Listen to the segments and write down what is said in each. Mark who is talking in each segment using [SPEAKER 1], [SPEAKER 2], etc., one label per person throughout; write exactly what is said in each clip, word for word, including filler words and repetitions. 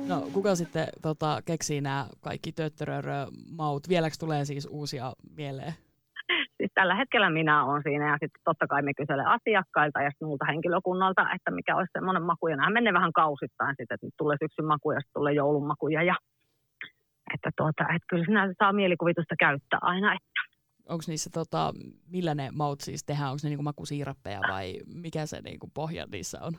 [SPEAKER 1] No kuka sitten tota, keksii nämä kaikki töttörörö-maut? Vieläkö tulee siis uusia mieleen?
[SPEAKER 2] Siis tällä hetkellä minä olen siinä ja sitten totta kai me kyselen asiakkailta ja sitten muulta henkilökunnalta, että mikä olisi semmoinen maku. Ja nämä menee vähän kausittain sitten, että nyt tulee syksyn maku ja sitten tulee joulun makuja. Ja, että, tuota, että kyllä sinä saa mielikuvitusta käyttää aina. Että.
[SPEAKER 1] Onko niissä, tota, millä ne maut siis tehdään? Onko ne niinku makusiirappeja vai mikä se niinku pohja niissä on?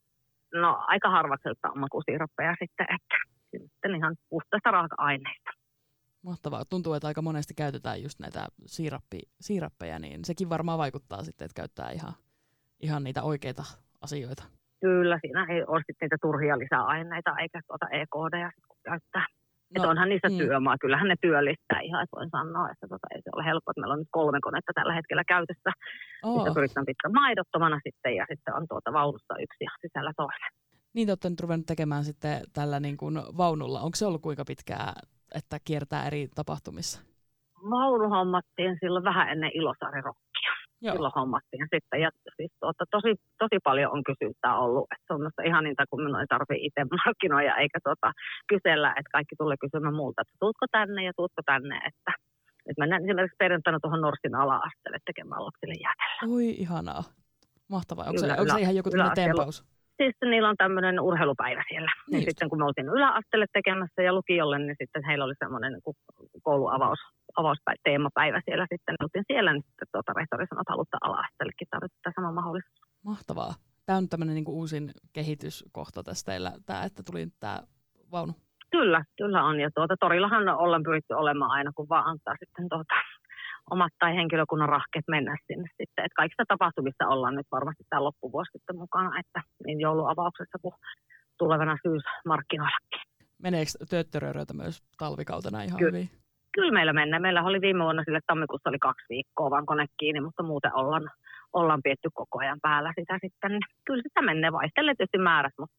[SPEAKER 2] No aika harvakselta on makusiirappeja sitten, että sitten ihan puhtaista raaka-aineista.
[SPEAKER 1] Mahtavaa. Tuntuu, että aika monesti käytetään just näitä siirappi, siirappeja, niin sekin varmaan vaikuttaa sitten, että käyttää ihan, ihan niitä oikeita asioita.
[SPEAKER 2] Kyllä, siinä ei ole sitten niitä turhia lisäaineita eikä tuota E K D:a käyttää. No, että onhan niissä mm. työmaa, kyllähän ne työllistää ihan, että voin sanoa, että tota, ei se ole helppoa, että meillä on nyt kolme konetta tällä hetkellä käytössä. Oh. Sitten pyritään pitkä maidottomana sitten ja sitten on tuota vaunussa yksi ja sisällä toinen.
[SPEAKER 1] Niin te olette nyt ruvennut tekemään sitten tällä niin kuin vaunulla. Onko se ollut kuinka pitkää, että kiertää eri tapahtumissa?
[SPEAKER 2] Vaunu hommattiin silloin vähän ennen Ilosaari-rockia. Joo. Silloin hommattiin sitten. Ja siis tuota, tosi, tosi paljon on kysyntää ollut. Että se on minusta ihan niitä, kun minun ei tarvitse itse markkinoida eikä tuota, kysellä, että kaikki tulee kysymään multa, että tuutko tänne ja tuutko tänne. Että, että mennään esimerkiksi perjantaina tuohon Norssin ala-asteelle tekemään lapsille jäätelöä.
[SPEAKER 1] Oi ihanaa. Mahtavaa. Onko, kyllä, se, onko se ihan joku tämmöinen tempaus?
[SPEAKER 2] Siis niillä on tämmöinen urheilupäivä siellä. Niin ja sitten kun me oltiin yläasteelle tekemässä ja lukiolle, niin sitten heillä oli semmoinen niin kouluavaus, avauspäivä, teemapäivä siellä sitten. Me oltiin siellä, niin sitten tuota, rehtori sanoi, että haluttaa ala-asteellekin tarvittaa sama mahdollisuus.
[SPEAKER 1] Mahtavaa. Tämä on tämmöinen niin kuin uusin kehityskohta tästä teillä, tämä, että tuli tämä vaunu.
[SPEAKER 2] Kyllä, kyllä on. Ja tuota, torillahan ollaan pyritty olemaan aina, kun vaan antaa sitten tuota, omat tai henkilökunnan rahkeet mennä sinne sitten. Että kaikista tapahtumista ollaan nyt varmasti tämä loppuvuosi sitten mukana, että niin jouluavauksessa kuin tulevana syysmarkkinoillakin.
[SPEAKER 1] Meneekö töttörööröitä myös talvikautena ihan
[SPEAKER 2] Ky-
[SPEAKER 1] hyvin?
[SPEAKER 2] Kyllä meillä menee. Meillä oli viime vuonna sille tammikuussa oli kaksi viikkoa vaan kone kiinni, mutta muuten ollaan, ollaan pietty koko ajan päällä sitä sitten. Kyllä sitä menee vaihtelee tietysti määrässä, mutta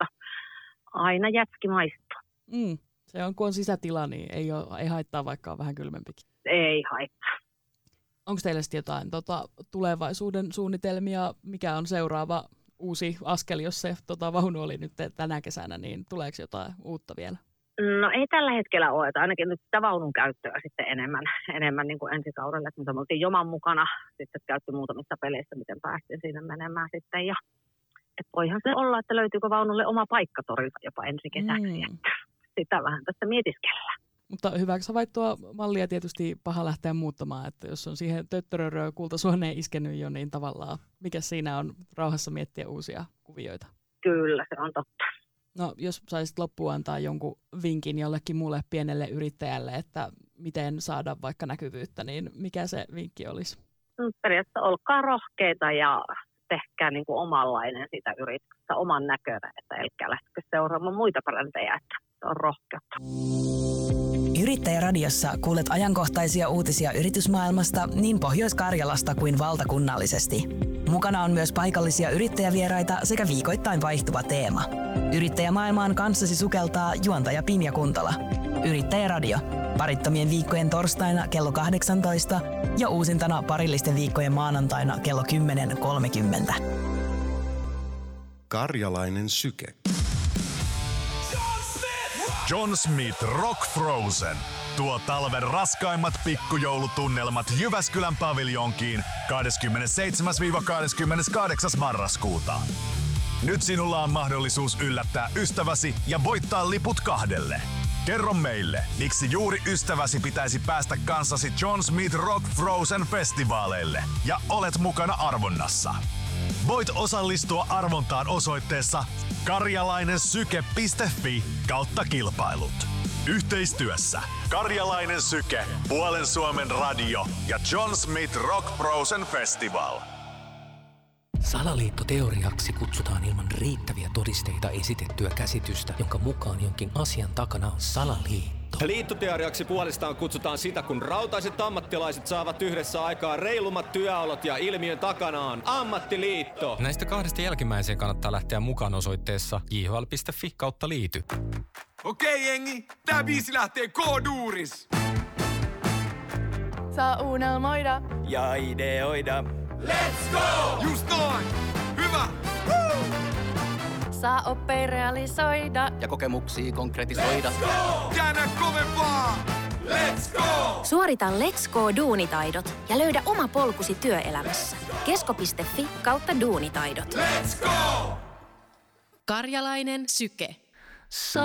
[SPEAKER 2] aina jätski maistuu.
[SPEAKER 1] Mm, se on, kun on sisätila, niin ei, ole, ei haittaa, vaikka on vähän kylmempikin.
[SPEAKER 2] Ei haittaa.
[SPEAKER 1] Onko teillä sitten jotain tota, tulevaisuuden suunnitelmia, mikä on seuraava uusi askel, jos se tota, vaunu oli nyt tänä kesänä, niin tuleeko jotain uutta vielä?
[SPEAKER 2] No ei tällä hetkellä ole, että ainakin nyt sitä vaunun käyttöä sitten enemmän, enemmän niin kuin ensi kaudella, että me oltiin Joman mukana, sitten käytti muutamissa peleissä, miten päästiin siinä menemään sitten, ja että voihan se olla, että löytyykö vaunulle oma paikka torilla jopa ensi kesäksi, mm. että sitä vähän tässä mietiskellään.
[SPEAKER 1] Mutta hyväksi havaittua mallia tietysti paha lähteä muuttamaan, että jos on siihen töttöröröä kultasuoneen iskenyt jo, niin tavallaan mikä siinä on rauhassa miettiä uusia kuvioita?
[SPEAKER 2] Kyllä, se on totta.
[SPEAKER 1] No jos saisit loppuun antaa jonkun vinkin jollekin muulle pienelle yrittäjälle, että miten saada vaikka näkyvyyttä, niin mikä se vinkki olisi?
[SPEAKER 2] No, periaatteessa olkaa rohkeita ja tehkää niin kuin omanlainen sitä yritystä, oman näköinen, että älkää lähtekö seuraamaan muita brändejä, että se on rohkeutta.
[SPEAKER 3] Yrittäjäradiossa kuulet ajankohtaisia uutisia yritysmaailmasta niin Pohjois-Karjalasta kuin valtakunnallisesti. Mukana on myös paikallisia yrittäjävieraita sekä viikoittain vaihtuva teema. Yrittäjämaailmaan kanssasi sukeltaa juontaja Pinja Kuntola. Yrittäjäradio. Parittomien viikkojen torstaina kello kahdeksantoista ja uusintana parillisten viikkojen maanantaina kello kymmenen kolmekymmentä.
[SPEAKER 4] Karjalainen syke.
[SPEAKER 5] John Smith Rock Frozen tuo talven raskaimmat pikkujoulutunnelmat Jyväskylän paviljonkiin kahdeskymmenesseitsemäs kahdeskymmeneskahdeksas marraskuuta. Nyt sinulla on mahdollisuus yllättää ystäväsi ja voittaa liput kahdelle. Kerro meille, miksi juuri ystäväsi pitäisi päästä kanssasi John Smith Rock Frozen festivaaleille ja olet mukana arvonnassa. Voit osallistua arvontaan osoitteessa karjalainensyke piste fi kautta kilpailut. Yhteistyössä Karjalainen Syke, Puolen Suomen radio ja John Smith Rock Frozen Festival.
[SPEAKER 6] Salaliittoteoriaksi kutsutaan ilman riittäviä todisteita esitettyä käsitystä, jonka mukaan jonkin asian takana on salaliitto.
[SPEAKER 7] Liittoteoriaksi puolestaan kutsutaan sitä, kun rautaiset ammattilaiset saavat yhdessä aikaa reilummat työolot ja ilmiön takana on ammattiliitto.
[SPEAKER 8] Näistä kahdesta jälkimmäiseen kannattaa lähteä mukaan osoitteessa j h l piste fi kautta liity.
[SPEAKER 9] Okei jengi, tää biisi lähtee K-duuris.
[SPEAKER 10] Saa unelmoida
[SPEAKER 7] ja ideoida.
[SPEAKER 9] Let's go! Just noin! Hyvä! Woo!
[SPEAKER 4] Saa oppia realisoida
[SPEAKER 10] ja kokemuksia konkretisoida.
[SPEAKER 9] Käännä kovempaa! Let's go!
[SPEAKER 4] Suorita Let's Go duunitaidot ja löydä oma polkusi työelämässä. Kesko piste fi kautta duunitaidot.
[SPEAKER 9] Let's go!
[SPEAKER 4] Karjalainen Syke.